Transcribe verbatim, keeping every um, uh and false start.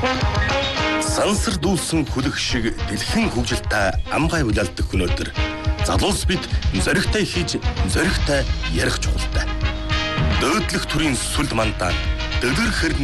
Сансар дүүлсэн хүлэх шиг дэлхийн хөгжилтэй амгай улаалдаг өнөөдөр залуус бид зоригтой хийж зоригтой ярих чухалтай. Дөөдлөх төрийн сүл мандаа дөлгөр хэрний